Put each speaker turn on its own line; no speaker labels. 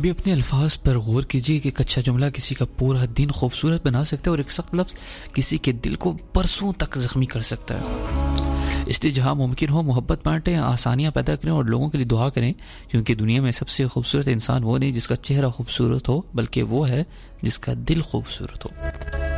कभी अपने अल्फाज पर गौर कीजिए कि एक अच्छा जुमला किसी का पूरा दिन खूबसूरत बना सकता है और एक सख्त लफ्ज़ किसी के दिल को बरसों तक जख्मी कर सकता है। इसलिए जहाँ मुमकिन हो मोहब्बत बांटें, आसानियाँ पैदा करें और लोगों के लिए दुआ करें, क्योंकि दुनिया में सबसे खूबसूरत इंसान वो नहीं जिसका चेहरा खूबसूरत हो, बल्कि वो है जिसका दिल खूबसूरत हो।